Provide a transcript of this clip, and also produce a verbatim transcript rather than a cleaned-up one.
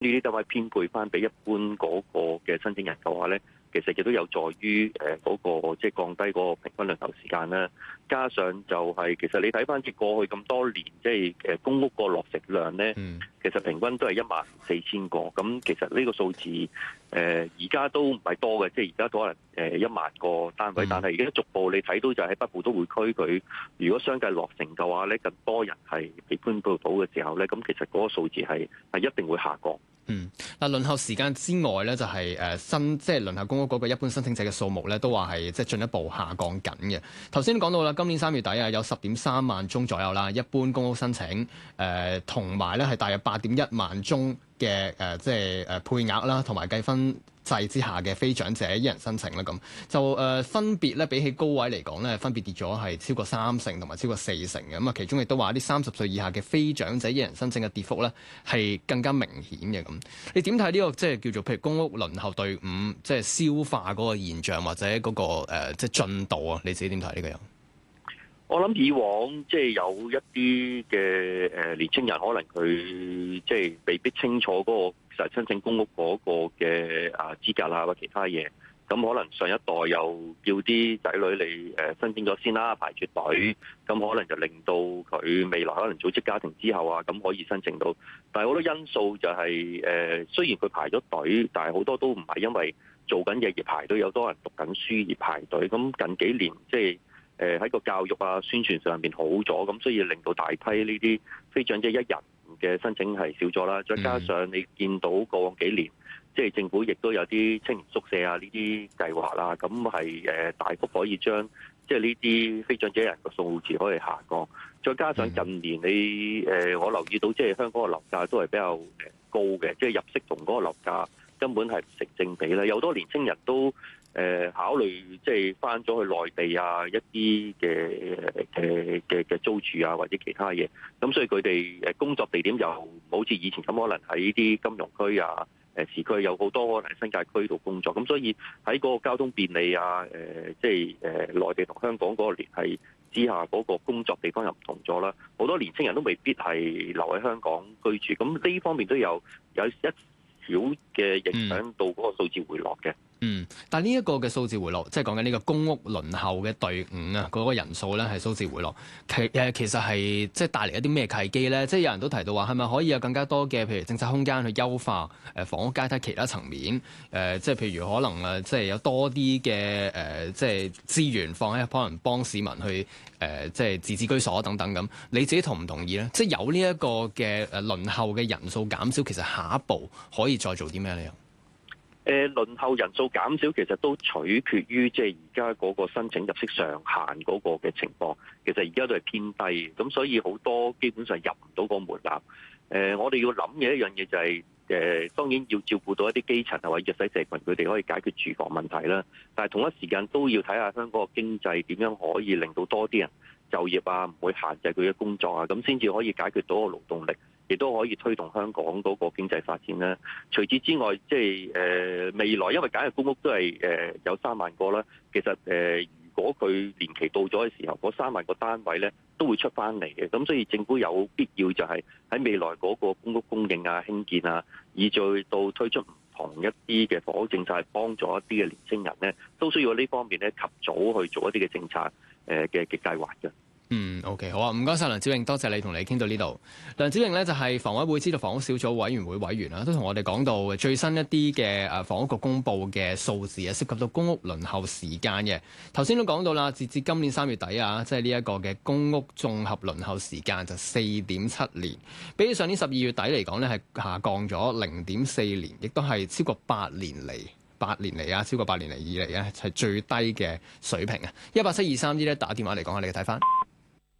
呢啲單位編配翻俾一般嗰個嘅申請人嘅話咧，其實亦都有助於誒嗰個即係降低嗰個平均輪候時間啦。加上就係、是、其實你睇翻即過去咁多年，即係誒公屋個落成量咧， 嗯、 其實平均都係一萬四千個。咁其實呢個數字誒而家都唔係多嘅，即係而家都可能誒一萬個單位。嗯、但係而家逐步你睇到就喺北部都會區佢，如果相繼落成嘅話咧，更多人係被搬到到嘅時候咧，咁其實嗰個數字係係一定會下降。 嗯，嗱，輪候時間之外咧，就係誒新即係輪候公屋嗰個一般申請者嘅數目咧，都話係即係進一步下降緊嘅。頭先講到啦，今年三月底啊，有十點三萬宗左右啦，一般公屋申請誒，同埋咧係大約八點一萬宗嘅誒，即係誒配額啦，同埋計分制之下嘅非長者一人申請啦，咁就誒、呃、分別咧比起高位嚟講咧，分別跌咗係超過三成同埋超過四成嘅。咁啊，其中亦都話啲三十歲以下嘅非長者一人申請嘅跌幅咧係更加明顯嘅。咁你點睇呢個即係叫做譬如公屋輪候隊伍即係消化嗰個現象或者嗰、那個、呃、即係進度啊？你自己點睇呢個有？ 我諗以往即係有一啲嘅誒年青人，可能佢即係未必清楚嗰個實申請公屋嗰個嘅啊資格啊或者其他嘢，咁可能上一代又叫啲仔女嚟誒申請咗先啦，排住隊，咁可能就令到佢未來可能組織家庭之後啊，咁可以申請到。但係好多因素就係誒，雖然佢排咗隊，但係好多都唔係因為做緊嘢而排隊，有多人讀緊書而排隊。咁近幾年即係。誒喺個教育啊、宣傳上面好咗，咁所以令到大批呢啲非長者一人嘅申請係少咗啦。再加上你見到過往幾年，即係政府亦都有啲青年宿舍啊呢啲計劃啦，咁係誒大幅可以將即係呢啲非長者人嘅數字可以下降。再加上近年你誒我留意到，即係香港嘅樓價都係比較誒高嘅，即係入息同嗰個樓價根本係唔成正比啦。有好多年青人都誒考慮即係翻咗去內地啊，一啲嘅嘅嘅嘅租住啊，或者其他嘢，咁所以佢哋誒工作地點又唔好似以前咁，可能喺啲金融區啊、誒市區有好多可能新界區度工作，咁所以喺嗰個交通便利啊、誒即係誒內地同香港嗰個聯繫之下，嗰個工作地方又唔同咗啦。好多年青人都未必係留喺香港居住，咁呢方面都有有一小嘅影響到嗰個數字回落嘅。 嗯，但係呢一個嘅數字回落，即係講緊呢個公屋輪候嘅隊伍啊，嗰、那個人數咧係數字回落，其誒其實係即係帶嚟一啲咩契機咧？即係有人都提到話，係咪可以有更加多嘅譬如政策空間去優化誒房屋階梯其他層面？誒、呃，即係譬如可能誒，即係有多啲嘅誒，即係資源放喺可能幫市民去誒、呃，即係自置居所等等咁。你自己同唔同意咧？即係有呢一個嘅誒輪候嘅人數減少，其實下一步可以再做啲咩咧？ 誒輪候人數減少，其實都取決於即係而家嗰個申請入息上限嗰個嘅情況。其實而家都係偏低，咁所以好多基本上入唔到個門檻。誒，我哋要諗嘅一樣嘢就係誒，當然要照顧到一啲基層或者弱勢社群，佢哋可以解決住房問題啦。但係同一時間都要睇下香港嘅經濟點樣可以令到多啲人就業啊，唔會限制佢嘅工作啊，咁先至可以解決到個勞動力，亦都可以推動香港嗰個經濟發展啦。除此之外，即係誒未來，因為簡約公屋都係誒有三萬個啦。其實誒，如果佢年期到咗嘅時候，嗰三萬個單位咧都會出翻嚟嘅。咁所以政府有必要就係喺未來嗰個公屋供應啊、興建啊，以再到推出唔同一啲嘅房屋政策，係幫助一啲嘅年青人咧，都需要呢方面咧及早去做一啲嘅政策誒嘅嘅計劃嘅。 嗯 ，OK， 好啊，唔該晒梁子穎，多謝你同你傾到呢度。梁子穎呢就係房委會資助房屋小組委員會委員啦，都同我哋講到最新一啲嘅誒房屋局公布嘅數字啊，涉及到公屋輪候時間嘅。頭先都講到啦，截至今年三月底啊，即係呢一個嘅公屋綜合輪候時間就四點七年，比起上年十二月底嚟講呢係下降咗零點四年，亦都係超過八年嚟。八年嚟啊，超過八年嚟以嚟咧，係最低嘅水平啊！一八七二三呢咧打電話嚟講下你嘅睇法。